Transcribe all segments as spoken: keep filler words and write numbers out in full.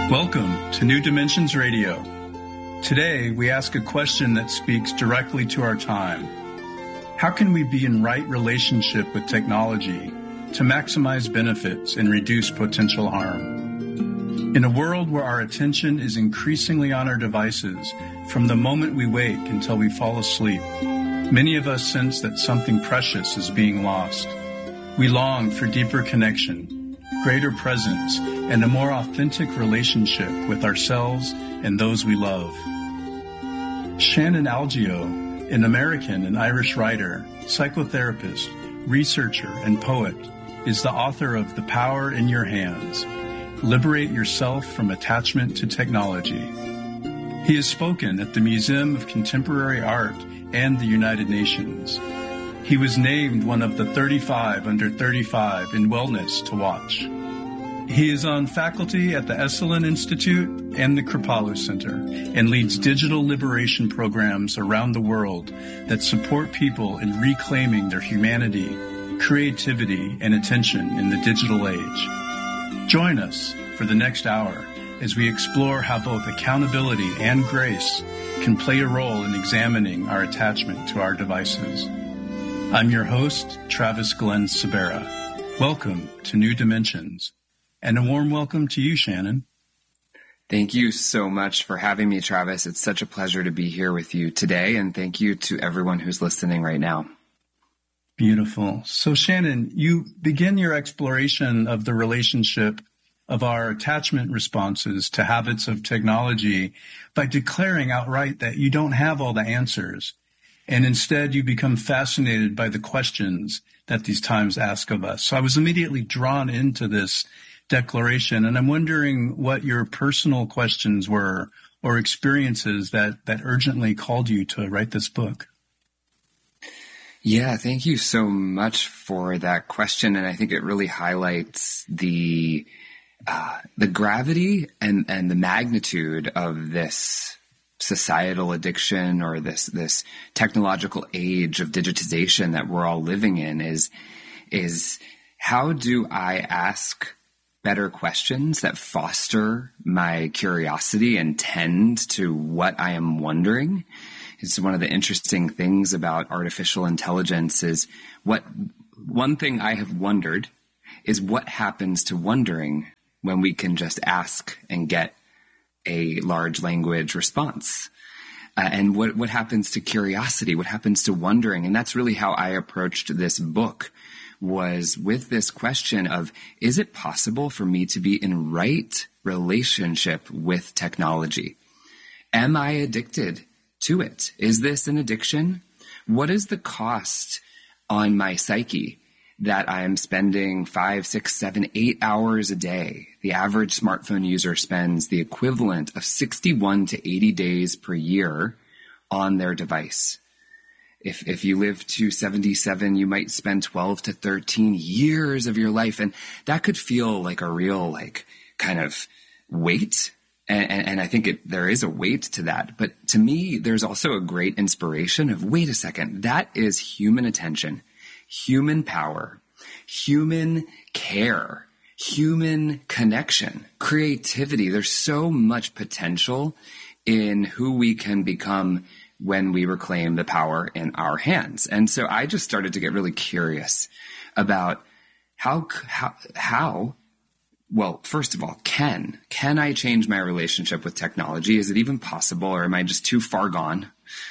Welcome to New Dimensions Radio. Today, we ask a question that speaks directly to our time. How can we be in right relationship with technology to maximize benefits and reduce potential harm? In a world where our attention is increasingly on our devices from the moment we wake until we fall asleep, many of us sense that something precious is being lost. We long for deeper connection, greater presence, and a more authentic relationship with ourselves and those we love. Shannon Algeo, an American and Irish writer, psychotherapist, researcher, and poet, is the author of The Power in Your Hands: Liberate Yourself from Attachment to Technology. He has spoken at the Museum of Contemporary Art and the United Nations. He was named one of the thirty-five under thirty-five in wellness to watch. He is on faculty at the Esalen Institute and the Kripalu Center and leads digital liberation programs around the world that support people in reclaiming their humanity, creativity, and attention in the digital age. Join us for the next hour as we explore how both accountability and grace can play a role in examining our attachment to our devices. I'm your host, Travis Glenn Sabera. Welcome to New Dimensions. And a warm welcome to you, Shannon. Thank you so much for having me, Travis. It's such a pleasure to be here with you today, and thank you to everyone who's listening right now. Beautiful. So, Shannon, you begin your exploration of the relationship of our attachment responses to habits of technology by declaring outright that you don't have all the answers, and instead you become fascinated by the questions that these times ask of us. So I was immediately drawn into this declaration, and I'm wondering what your personal questions were or experiences that, that urgently called you to write this book. Yeah, thank you so much for that question, and I think it really highlights the uh, the gravity and, and the magnitude of this societal addiction or this this technological age of digitization that we're all living in. Is is how do I ask better questions that foster my curiosity and tend to what I am wondering? It's one of the interesting things about artificial intelligence is what one thing I have wondered is what happens to wondering when we can just ask and get a large language response. Uh, and what, what happens to curiosity? What happens to wondering? And that's really how I approached this book, was with this question of, is it possible for me to be in right relationship with technology? Am I addicted to it? Is this an addiction? What is the cost on my psyche that I am spending five, six, seven, eight hours a day? The average smartphone user spends the equivalent of sixty-one to eighty days per year on their device. If if you live to seventy-seven, you might spend twelve to thirteen years of your life. And that could feel like a real, like, kind of weight. And, and, and I think it, there is a weight to that. But to me, there's also a great inspiration of, wait a second, that is human attention, human power, human care, human connection, creativity. There's so much potential in who we can become when we reclaim the power in our hands. And so I just started to get really curious about how, how, how, well, first of all, can, can I change my relationship with technology? Is it even possible, or am I just too far gone?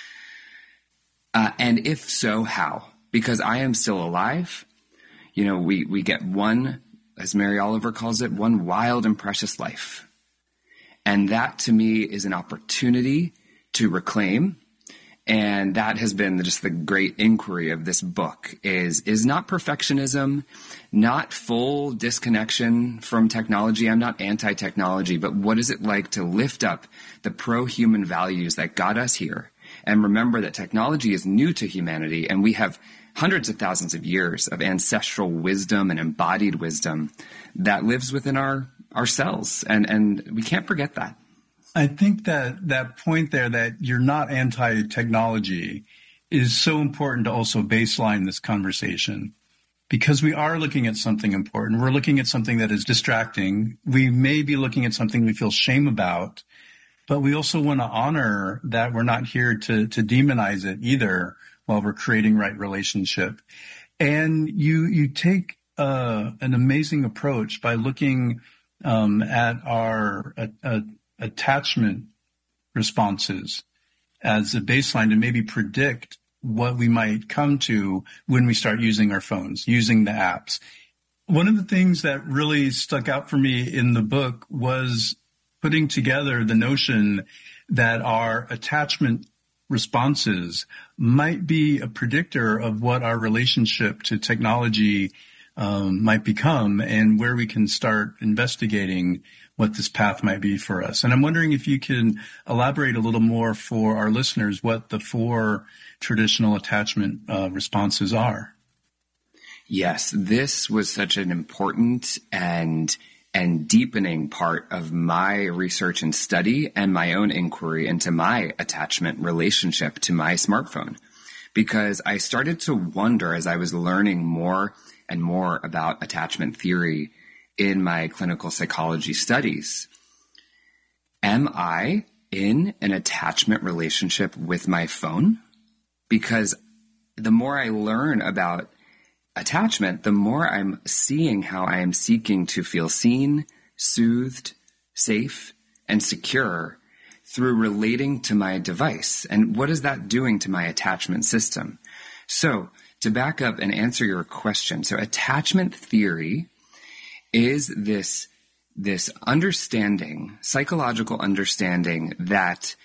Uh, and if so, how? Because I am still alive. You know, we, we get one, as Mary Oliver calls it, one wild and precious life. And that to me is an opportunity to reclaim. And that has been just the great inquiry of this book is, is not perfectionism, not full disconnection from technology. I'm not anti-technology, but what is it like to lift up the pro-human values that got us here? And remember that technology is new to humanity, and we have hundreds of thousands of years of ancestral wisdom and embodied wisdom that lives within our, our cells. And, and we can't forget that. I think that that point there that you're not anti-technology is so important to also baseline this conversation. because we are looking at something important. We're looking at something that is distracting. We may be looking at something we feel shame about, but we also want to honor that we're not here to, to demonize it either while we're creating right relationship. And you, you take uh, an amazing approach by looking um, at our uh, uh, attachment responses as a baseline to maybe predict what we might come to when we start using our phones, using the apps. One of the things that really stuck out for me in the book was putting together the notion that our attachment responses might be a predictor of what our relationship to technology um, might become and where we can start investigating what this path might be for us. And I'm wondering if you can elaborate a little more for our listeners what the four traditional attachment uh, responses are. Yes, this was such an important and and deepening part of my research and study and my own inquiry into my attachment relationship to my smartphone, because I started to wonder as I was learning more and more about attachment theory in my clinical psychology studies. Am I in an attachment relationship with my phone? Because the more I learn about attachment, the more I'm seeing how I am seeking to feel seen, soothed, safe, and secure through relating to my device. And what is that doing to my attachment system? So to back up and answer your question, so attachment theory is this, this understanding, psychological understanding that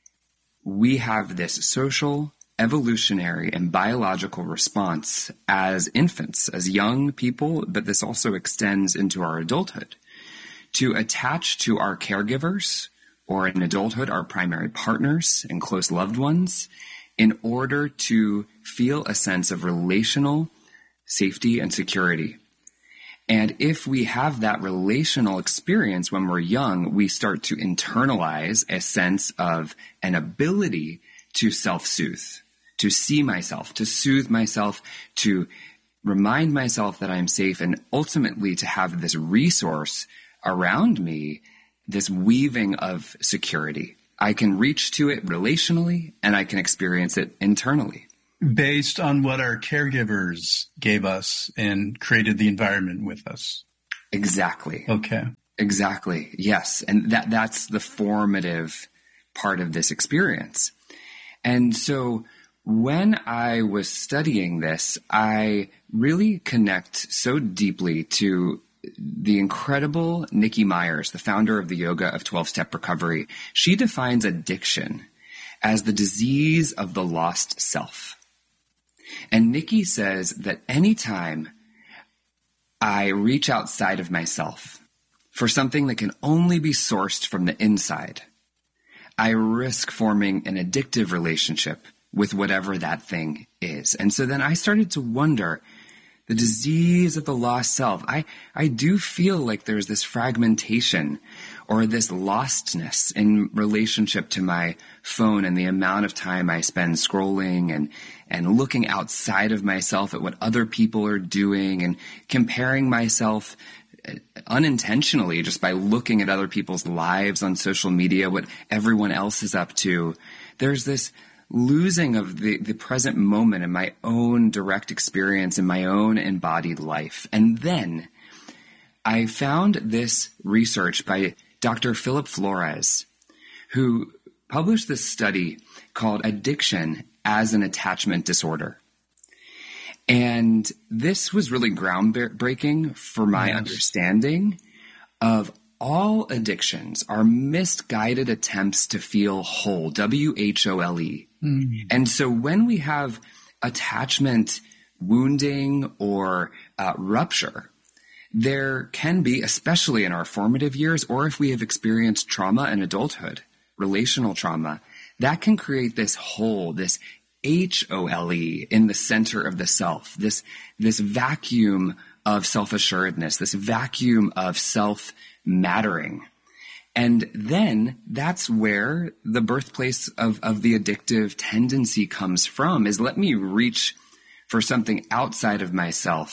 we have this social, evolutionary, and biological response as infants, as young people, but this also extends into our adulthood, to attach to our caregivers, or in adulthood, our primary partners and close loved ones, in order to feel a sense of relational safety and security. And if we have that relational experience when we're young, we start to internalize a sense of an ability to self-soothe, to see myself, to soothe myself, to remind myself that I'm safe, and ultimately to have this resource around me, this weaving of security. I can reach to it relationally, and I can experience it internally. Based on what our caregivers gave us and created the environment with us. Exactly. Okay. Exactly. Yes. And that that's the formative part of this experience. And so when I was studying this, I really connect so deeply to the incredible Nikki Myers, the founder of the Yoga of twelve-Step Recovery. She defines addiction as the disease of the lost self. And Nikki says that anytime I reach outside of myself for something that can only be sourced from the inside, I risk forming an addictive relationship with whatever that thing is. And so then I started to wonder, the disease of the lost self, I, I do feel like there's this fragmentation or this lostness in relationship to my phone and the amount of time I spend scrolling and, and looking outside of myself at what other people are doing and comparing myself unintentionally just by looking at other people's lives on social media, what everyone else is up to. There's this losing of the, the present moment in my own direct experience in my own embodied life. And then I found this research by Doctor Philip Flores, who published this study called Addiction as an Attachment Disorder. And this was really groundbreaking for my yes. understanding of all addictions are misguided attempts to feel whole, W H O L E. Mm. And so when we have attachment wounding or uh, rupture, there can be, especially in our formative years, or if we have experienced trauma in adulthood, relational trauma, that can create this hole, this H O L E in the center of the self, this, this vacuum of self-assuredness, this vacuum of self-mattering. And then that's where the birthplace of, of the addictive tendency comes from, is let me reach for something outside of myself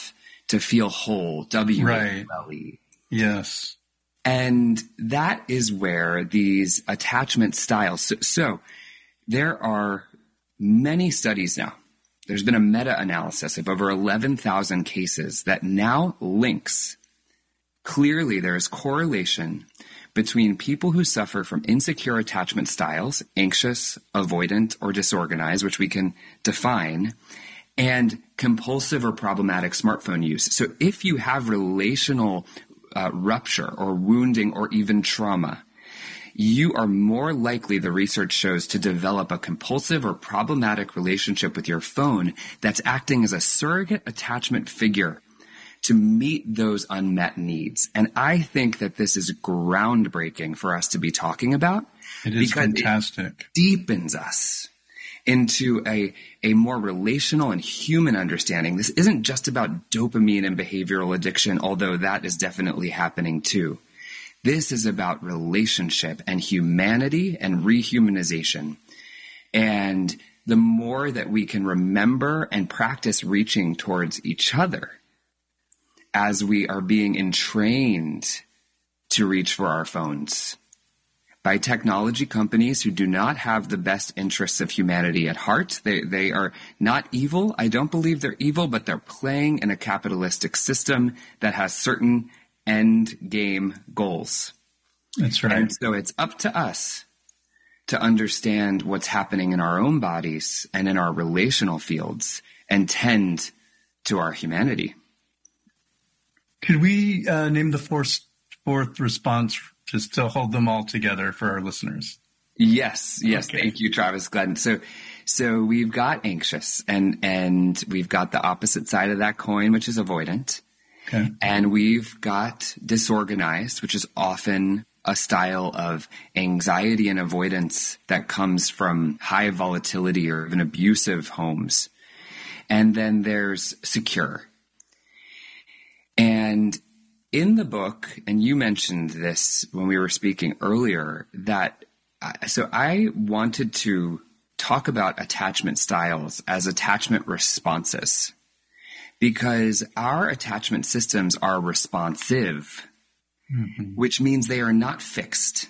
to feel whole, W Right. L E. Yes. And that is where these attachment styles, so, so there are many studies now. There's been a meta-analysis of over eleven thousand cases that now links. Clearly, there is correlation between people who suffer from insecure attachment styles, anxious, avoidant, or disorganized, which we can define, and compulsive or problematic smartphone use. So if you have relational uh, rupture or wounding or even trauma, you are more likely, the research shows, to develop a compulsive or problematic relationship with your phone that's acting as a surrogate attachment figure to meet those unmet needs. And I think that this is groundbreaking for us to be talking about. It is because fantastic. It deepens us into a, a more relational and human understanding. This isn't just about dopamine and behavioral addiction, although that is definitely happening too. This is about relationship and humanity and rehumanization. And the more that we can remember and practice reaching towards each other as we are being entrained to reach for our phones by technology companies who do not have the best interests of humanity at heart. They they are not evil. I don't believe they're evil, but they're playing in a capitalistic system that has certain end game goals. That's right. And so it's up to us to understand what's happening in our own bodies and in our relational fields and tend to our humanity. Could we uh, name the fourth, fourth response just to hold them all together for our listeners? Yes, yes. Okay. Thank you, Travis Glenn. So, so we've got anxious, and and we've got the opposite side of that coin, which is avoidant. Okay. And we've got disorganized, which is often a style of anxiety and avoidance that comes from high volatility or even abusive homes. And then there's secure. And in the book, and you mentioned this when we were speaking earlier, that so I wanted to talk about attachment styles as attachment responses, because our attachment systems are responsive, mm-hmm. which means they are not fixed.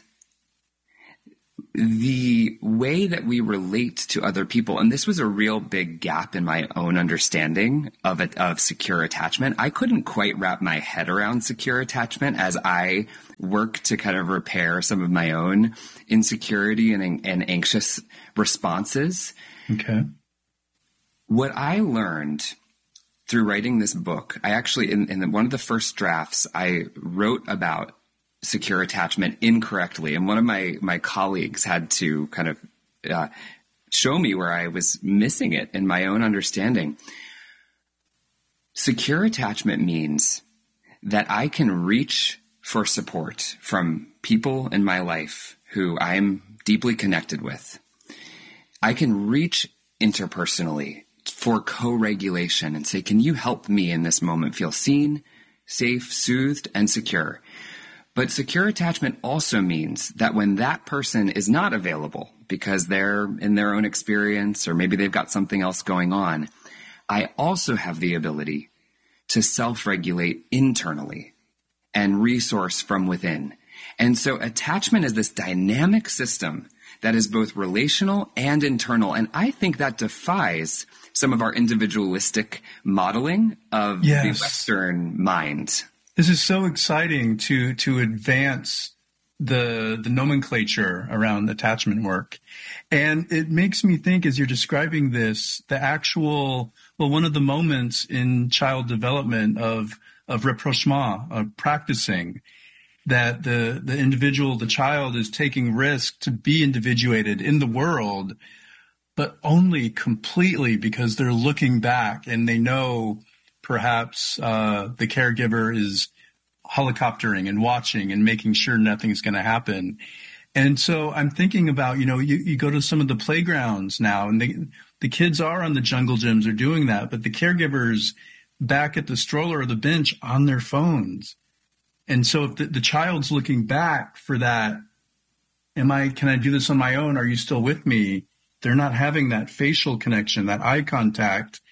The way that we relate to other people, and this was a real big gap in my own understanding of it, of secure attachment. I couldn't quite wrap my head around secure attachment as I work to kind of repair some of my own insecurity and, and anxious responses. Okay. What I learned through writing this book, I actually, in, in one of the first drafts, I wrote about secure attachment incorrectly. And one of my, my colleagues had to kind of uh, show me where I was missing it in my own understanding. Secure attachment means that I can reach for support from people in my life who I'm deeply connected with. I can reach interpersonally for co-regulation and say, can you help me in this moment feel seen, safe, soothed, and secure? But secure attachment also means that when that person is not available because they're in their own experience or maybe they've got something else going on, I also have the ability to self-regulate internally and resource from within. And so attachment is this dynamic system that is both relational and internal. And I think that defies some of our individualistic modeling of yes. the Western mind. This is so exciting to to advance the the nomenclature around attachment work. And it makes me think, as you're describing this, the actual, well, one of the moments in child development of of rapprochement, of practicing, that the, the individual, the child is taking risk to be individuated in the world, but only completely because they're looking back and they know perhaps uh, the caregiver is helicoptering and watching and making sure nothing's going to happen. And so I'm thinking about, you know, you, you go to some of the playgrounds now and they, the kids are on the jungle gyms, are doing that, but the caregivers back at the stroller or the bench on their phones. And so if the, the child's looking back for that, am I, can I do this on my own? Are you still with me? They're not having that facial connection, that eye contact.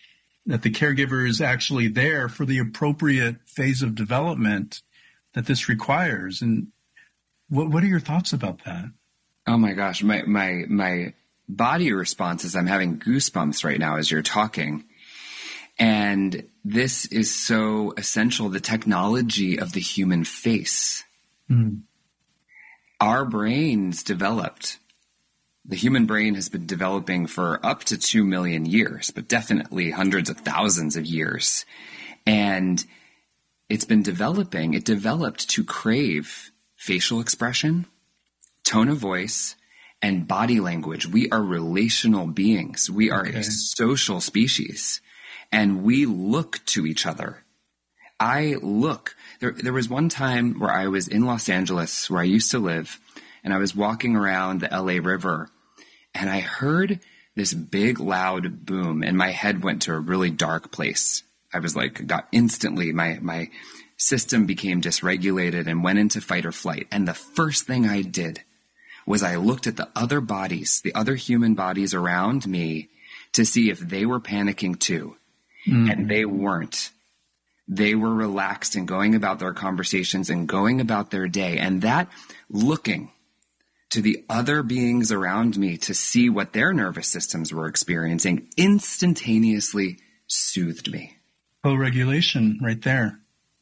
that the caregiver is actually there for the appropriate phase of development that this requires. And what what are your thoughts about that? Oh my gosh, my my my body response is I'm having goosebumps right now as you're talking. And this is so essential, the technology of the human face. Mm. Our brains developed. The human brain has been developing for up to two million years, but definitely hundreds of thousands of years. And it's been developing. It developed to crave facial expression, tone of voice, and body language. We are relational beings. We are okay. a social species, and we look to each other. I look. There, there was one time where I was in Los Angeles, where I used to live, and I was walking around the L A River, and I heard this big, loud boom, and my head went to a really dark place. I was like, got instantly, my my system became dysregulated and went into fight or flight. And the first thing I did was I looked at the other bodies, the other human bodies around me, to see if they were panicking too. Mm-hmm. And they weren't. They were relaxed and going about their conversations and going about their day. And that looking to the other beings around me to see what their nervous systems were experiencing instantaneously soothed me. Co-regulation right there.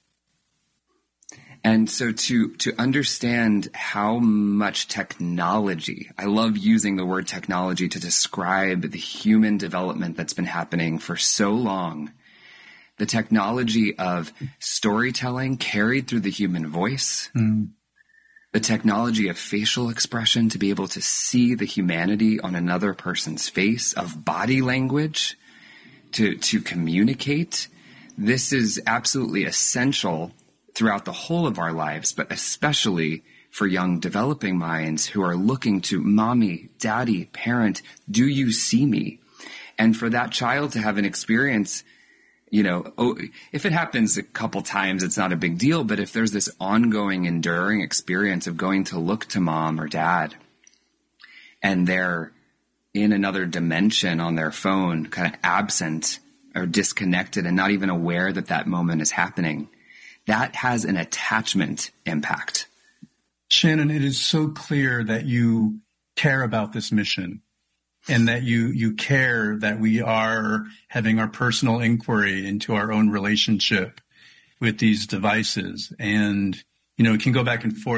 And so to to understand how much technology, I love using the word technology to describe the human development that's been happening for so long. The technology of storytelling carried through the human voice. Mm. The technology of facial expression to be able to see the humanity on another person's face, of body language to, to communicate. This is absolutely essential throughout the whole of our lives, but especially for young developing minds who are looking to mommy, daddy, parent, do you see me? And for that child to have an experience, you know, oh, if it happens a couple times, it's not a big deal. But if there's this ongoing, enduring experience of going to look to mom or dad and they're in another dimension on their phone, kind of absent or disconnected and not even aware that that moment is happening, that has an attachment impact. Shannon, it is so clear that you care about this mission and that you, you care that we are having our personal inquiry into our own relationship with these devices. And, you know, it can go back and forth.